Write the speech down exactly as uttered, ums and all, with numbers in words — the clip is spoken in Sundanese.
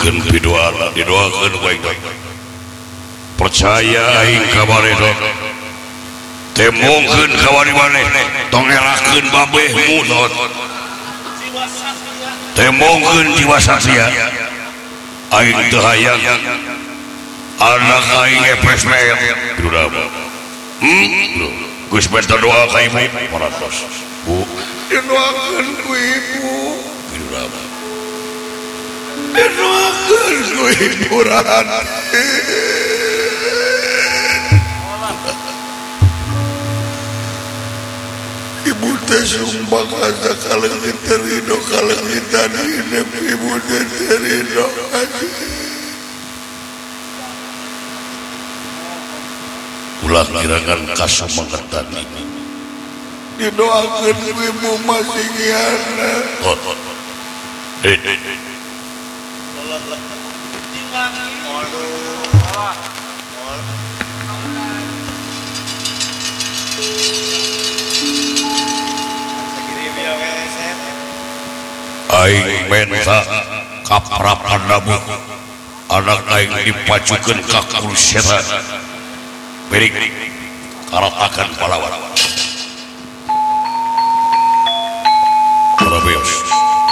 mungkin didoa didoakan baik-baik percaya aing kabaredo teu mungkin kawari maneh tong ngerakeun babehmu tot teu mungkin jiwa satria aing teu hayang anak aing epes-mel kudu hmm geus benta doa ka ibu maratos bu didoakeun ku ibu kudu didoakeun ku ibu Ranti ibu teh sumpah kasa kalau kita ridho kalau kita hidup ibu teh ridho ulah kirakan kasih mengertan ini didoakan ibu masih ngiana oh eh aing menta kaprapan nabu anak aing dipacukeun ka kursieta berik karatakan pahlawan para beos